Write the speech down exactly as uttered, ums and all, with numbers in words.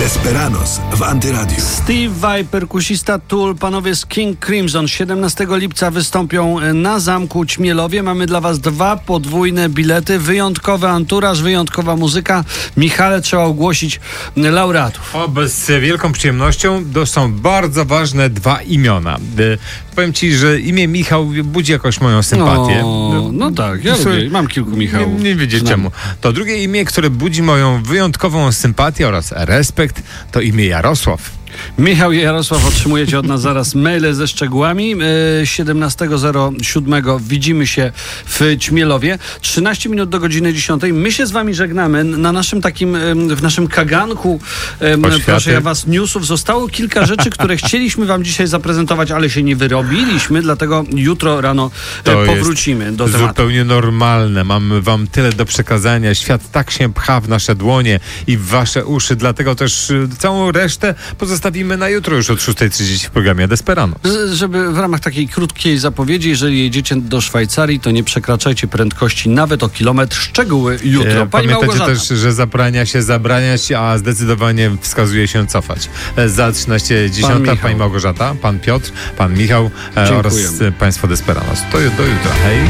Desperados w Antyradiu. Steve Vai, perkusista Tool, panowie z King Crimson siedemnastego lipca wystąpią na Zamku Ćmielowie. Mamy dla was dwa podwójne bilety, wyjątkowy anturaż, wyjątkowa muzyka. Michale, trzeba ogłosić laureatów. O, z wielką przyjemnością. To są bardzo ważne dwa imiona. E, powiem ci, że imię Michał budzi jakoś moją sympatię. O, no tak, ja Słuchaj, lubię, mam kilku Michałów. Nie, nie wiedzieć Znam. czemu. To drugie imię, które budzi moją wyjątkową sympatię oraz respekt, to imię Jarosław. Michał i Jarosław, otrzymujecie od nas zaraz maile ze szczegółami. siedemnastego siódmego widzimy się w Ćmielowie. trzynaście minut do godziny dziesiątej. My się z wami żegnamy. Na naszym takim, w naszym kaganku, Oświaty. proszę ja was, newsów zostało kilka rzeczy, które chcieliśmy wam dzisiaj zaprezentować, ale się nie wyrobiliśmy, dlatego jutro rano To powrócimy do tematu. Zupełnie normalne. Mamy wam tyle do przekazania. Świat tak się pcha w nasze dłonie i w wasze uszy, dlatego też y, całą resztę pozostawimy na jutro już od szósta trzydzieści w programie Desperados. Z- Żeby w ramach takiej krótkiej zapowiedzi, jeżeli jedziecie do Szwajcarii, to nie przekraczajcie prędkości nawet o kilometr. Szczegóły jutro. E, Pani Pamiętajcie Małgorzata. też, że zabrania się zabraniać, a zdecydowanie wskazuje się cofać. E, Za trzynaście dziesiąta Michał. pani Małgorzata, pan Piotr, pan Michał e, oraz Dziękujemy. e, państwo Desperados. To do jutra. Hej.